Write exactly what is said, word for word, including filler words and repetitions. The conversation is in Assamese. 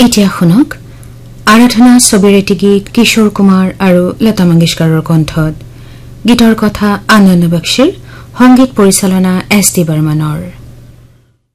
এতিয়া শুনক আৰাধনা ছবিৰেটি গীত কিশোৰ কুমাৰ আৰু লতা মংগেশকাৰৰ কণ্ঠত গীতৰ কথা আনন্দ বক্সিৰ সংগীত পৰিচালনা এছ টি বৰ্মনৰ।